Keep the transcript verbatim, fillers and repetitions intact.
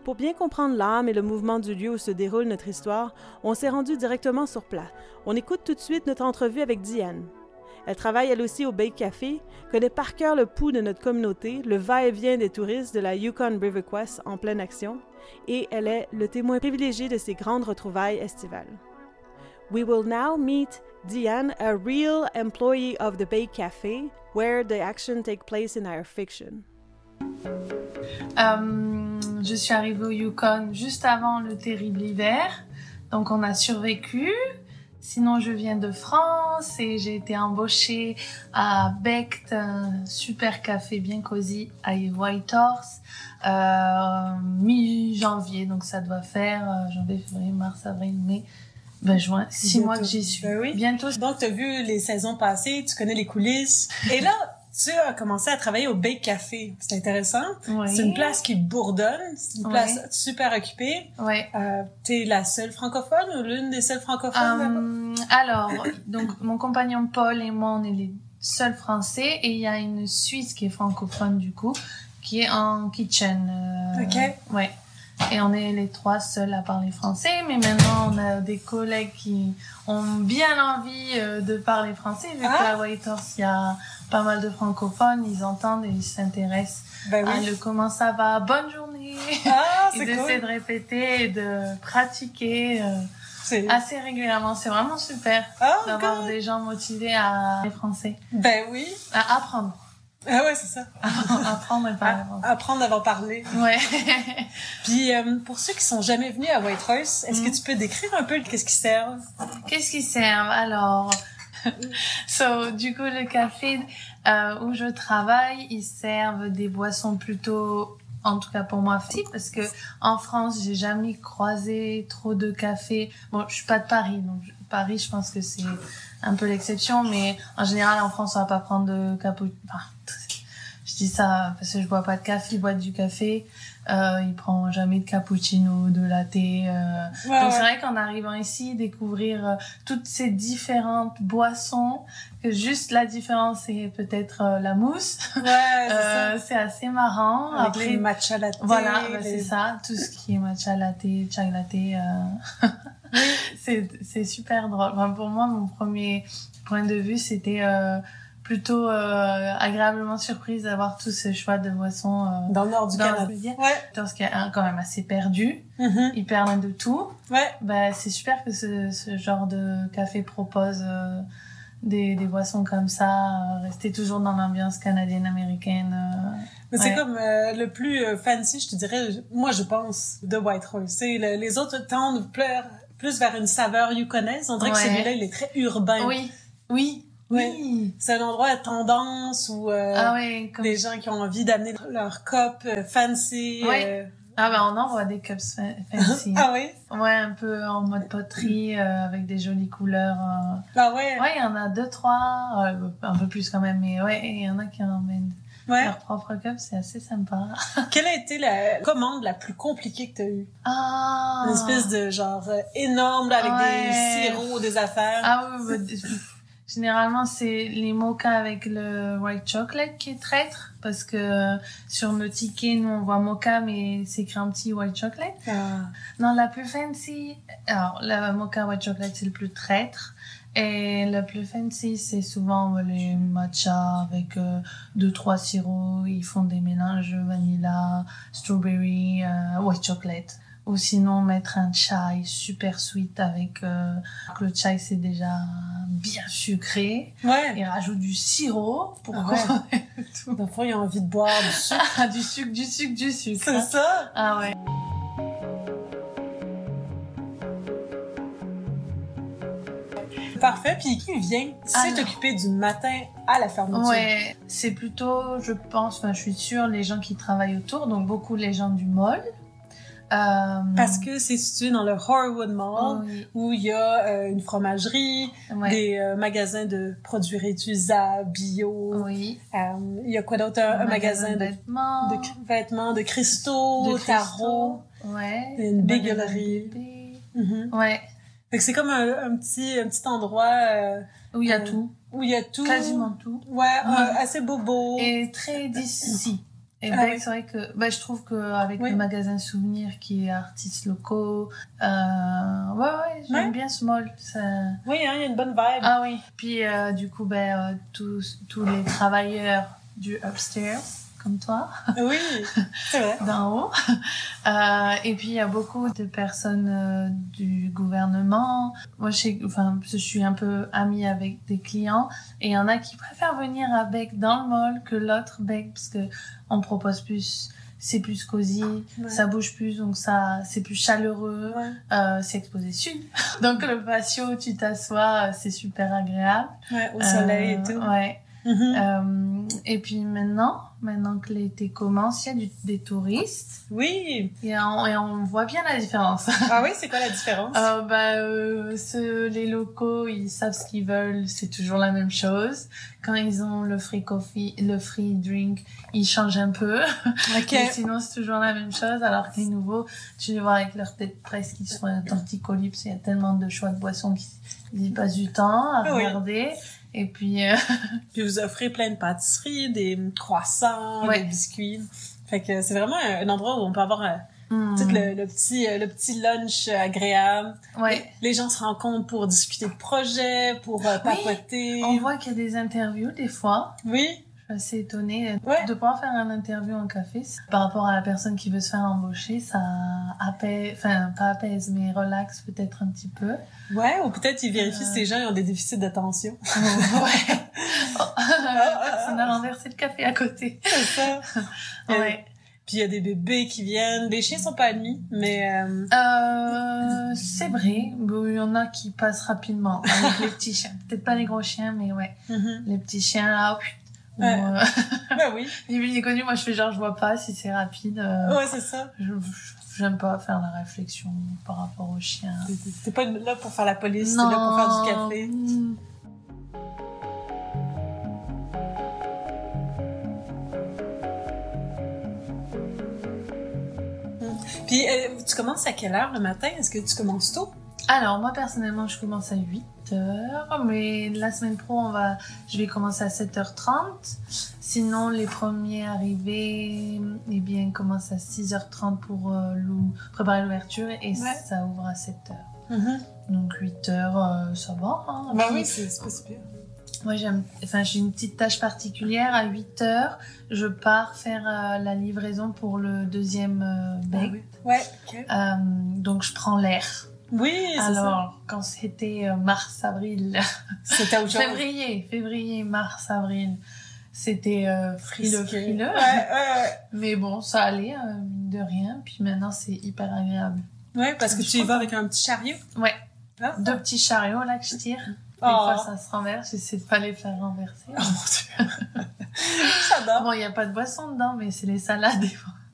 Pour bien comprendre l'âme et le mouvement du lieu où se déroule notre histoire, on s'est rendu directement sur place. On écoute tout de suite notre entrevue avec Diane. Elle travaille elle aussi au Bake Café, connaît par cœur le pouls de notre communauté, le va-et-vient des touristes de la Yukon River Quest en pleine action, et elle est le témoin privilégié de ces grandes retrouvailles estivales. We will now meet Diane, a real employee of the Bake Café, where the action takes place in our fiction. Euh, je suis arrivée au Yukon juste avant le terrible hiver, donc on a survécu. Sinon, je viens de France et j'ai été embauchée à Becht, un super café bien cosy à Whitehorse, euh, mi-janvier, donc ça doit faire euh, janvier, février, mars, avril, mai, ben juin, six Bientôt. mois que j'y suis. Ben oui. Bientôt. Donc, tu as vu les saisons passées, tu connais les coulisses. Et là, tu as commencé à travailler au Bake Café. C'est intéressant. Oui. C'est une place qui bourdonne. C'est une Oui. place super occupée. Ouais. Euh, t'es la seule francophone ou l'une des seules francophones Um, alors, donc mon compagnon Paul et moi, on est les seuls Français et il y a une Suisse qui est francophone du coup, qui est en kitchen. Euh, Ok. Ouais. Et on est les trois seuls à parler français, mais maintenant on a des collègues qui ont bien envie euh, de parler français, vu Ah. qu'à Whitehorse il y a pas mal de francophones, ils entendent et ils s'intéressent Ben à oui. le comment ça va, bonne journée. Ah, Ils c'est essaient cool. de répéter et de pratiquer euh, C'est... assez régulièrement. C'est vraiment super Ah, d'avoir cool. des gens motivés à parler français, Ben oui. à apprendre, Ah ouais, c'est ça. apprendre et parler À- français. apprendre avant de parler. Ouais. Puis, euh, pour ceux qui sont jamais venus à Whitehorse, est-ce Mm. que tu peux décrire un peu qu'est-ce qu'ils servent? Qu'est-ce qui sert alors? So, du coup, le café euh, où je travaille, ils servent des boissons plutôt, en tout cas pour moi, filles, parce que en France, j'ai jamais croisé trop de cafés. Bon, je suis pas de Paris, donc je- Paris, je pense que c'est un peu l'exception, mais en général, en France, on va pas prendre de cappuccino. Enfin, je dis ça parce que je bois pas de café, ils boivent du café. Euh, ils prennent jamais de cappuccino, de latte. Euh... Ouais, Donc c'est ouais. vrai qu'en arrivant ici, découvrir euh, toutes ces différentes boissons, que juste la différence c'est peut-être euh, la mousse. Ouais, c'est Euh, c'est assez marrant. ça. Avec Après, les matcha latte. voilà, bah, les- c'est ça, tout ce qui est matcha latte, chai latte, euh... c'est c'est super drôle. Enfin, pour moi, mon premier point de vue, c'était euh, plutôt euh, agréablement surprise d'avoir tout ce choix de boissons euh, Dans le nord du dans Canada. le média. Ouais. Parce qu'il y a un quand même assez perdu, Mhm. ils perdent de tout. Ouais. Bah, c'est super que ce, ce genre de café propose euh, des, des boissons comme ça, euh, rester toujours dans l'ambiance canadienne-américaine. Euh, Mais c'est ouais. comme euh, le plus euh, fancy, je te dirais, moi je pense, de Whitehorse. C'est le, les autres tendent plus, plus vers une saveur yukonaise. On dirait Ouais. que celui-là, il est très urbain. Oui, oui, Ouais. oui. C'est un endroit à tendance où euh, Ah ouais, comme... les gens qui ont envie d'amener leur cup euh, fancy. Ouais. euh, Ah bah on en voit des cups fa- fancy. Ah oui? Ouais, un peu en mode poterie, euh, avec des jolies couleurs. euh. Ah ouais? Ouais, il y en a deux, trois, euh, un peu plus quand même, mais ouais, il y en a qui emmènent Ouais. leur propre cup, c'est assez sympa. Quelle a été la commande la plus compliquée que t'as eue? Ah. Une espèce de genre euh, énorme là, avec Ouais. des sirops, des affaires. Ah oui, bah, d- généralement c'est les mochas avec le white chocolate qui est traître, parce que sur nos tickets, nous on voit mocha, mais c'est écrit un petit white chocolate. Ah. Non, la plus fancy, alors la mocha white chocolate c'est le plus traître. Et le plus fancy, c'est souvent euh, les matcha avec euh, deux, trois sirops. Ils font des mélanges vanilla, strawberry, euh, white chocolate. Ou sinon, mettre un chai super sweet avec... Euh, le chai, c'est déjà bien sucré. Ouais. Et rajoute du sirop pour Ah ouais. couronner le tout. Dans le fond, ils ont envie de boire du sucre. Ah, du sucre, du sucre, du sucre. C'est ça? Ah ouais. Parfait. Puis qui vient s'est Alors. occupé du matin à la fermeture? Ouais, c'est plutôt, je pense, enfin, je suis sûre, les gens qui travaillent autour, donc beaucoup les gens du mall. Euh, Parce que c'est situé dans le Horwood Mall, oui, où il y a euh, une fromagerie, ouais, des euh, magasins de produits réutilisables, bio. oui. Euh, il y a quoi d'autre? Un, un magasin de, vêtements, de cr- vêtements, de cristaux, de tarots. cristaux, ouais. Une Des bigelerie. magasins de bébés. Mhm. Ouais, Fait que c'est comme un, un petit un petit endroit euh, où il y a euh, tout, où il y a tout. quasiment tout. Ouais, euh, assez bobo. Et très d'ici. Et Ah Bec, oui. c'est vrai que bah, je trouve qu'avec Oui. le magasin Souvenir qui est artistes locaux, euh, ouais, ouais, j'aime Ouais. bien Small. Ça... Oui, hein, il y a une bonne vibe. Ah oui. Puis euh, du coup, ben, euh, tous, tous les travailleurs du upstairs, comme toi, Oui, c'est vrai. d'en haut. Euh, et puis il y a beaucoup de personnes euh, du gouvernement. Moi, je sais, enfin, je suis un peu amie avec des clients et il y en a qui préfèrent venir à Bec dans le mall que l'autre Bec parce que on propose plus, c'est plus cosy, Ouais. ça bouge plus, donc ça, c'est plus chaleureux. Ouais. Euh, c'est exposé sud, donc le patio, tu t'assois, euh, c'est super agréable. Ouais, au soleil Euh, et tout. Ouais. Mhm. Euh, et puis maintenant, maintenant que l'été commence, il y a du, des touristes Oui. et on, et on voit bien la différence. Ah oui, c'est quoi la différence? Euh, bah, euh, ceux, les locaux, ils savent ce qu'ils veulent, c'est toujours la même chose. Quand ils ont le free coffee, le free drink, ils changent un peu. Ok. Mais sinon, c'est toujours la même chose. Alors que les nouveaux, tu les vois avec leur tête presse qui sont un torticolis, parce qu'il y a tellement de choix de boissons qu'ils y passent du temps à Oui. regarder. Et puis, euh, Puis vous offrez plein de pâtisseries, des croissants, Ouais. des biscuits. Fait que c'est vraiment un, un endroit où on peut avoir un, hmm, tu sais, le, le petit euh, le petit lunch agréable. ouais. Les gens se rencontrent pour discuter de projets, pour euh, papoter. On voit qu'il y a des interviews des fois. Oui. Je suis assez étonnée Ouais. de pouvoir faire une interview en café. Par rapport à la personne qui veut se faire embaucher, ça apaise, enfin pas apaise, mais relaxe peut-être un petit peu. Ouais, ou peut-être ils vérifient Euh. si les gens ils ont des déficits d'attention. Ouais. Personne a renversé le café à côté. C'est ça. Ouais. Puis il y a des bébés qui viennent. Les chiens sont pas admis, mais euh, Euh, c'est vrai. Bon, il y en a qui passent rapidement avec les petits chiens. Peut-être pas les gros chiens, mais ouais. mhm. Les petits chiens là, pff, ou, Ouais. euh, Ben oui. ni vu ni connu, moi je fais genre je vois pas si c'est rapide. euh, Ouais, c'est ça. je, je- j'aime pas faire la réflexion par rapport aux chiens. T'es pas là pour faire la police, t'es là pour faire du café. Mm. Puis euh, tu commences à quelle heure le matin? Est-ce que tu commences tôt? Alors, moi, personnellement, je commence à huit heures, mais la semaine pro, on va, je vais commencer à sept heures trente. Sinon, les premiers arrivés, eh bien, commencent à six heures trente pour euh, l'ou- préparer l'ouverture et Ouais. ça ouvre à sept heures. Mm-hmm. Donc, huit heures, euh, ça va. Hein. Ben Puis, oui, c'est c'est pas super. moi, j'aime, enfin, j'ai une petite tâche particulière. À huit heures, je pars faire euh, la livraison pour le deuxième euh, bec. Ah oui. Ouais, ok. Euh, donc, je prends l'air. Oui, c'est ça. Alors, quand c'était euh, mars-avril, C'était autre chose. février, février, mars-avril, c'était euh, frileux, Frisqué. frileux. Ouais, ouais, Mais bon, ça allait, euh, mine de rien. Puis maintenant, c'est hyper agréable. ouais. Ouais, parce que Je tu y vas comprends. avec un petit chariot. Ouais, Ah. deux petits chariots là que je tire. Des Oh. fois, ça se renverse. J'essaie de pas les faire renverser. Oh mon Dieu. J'adore. Bon, il n'y a pas de boisson dedans, mais c'est les salades des fois.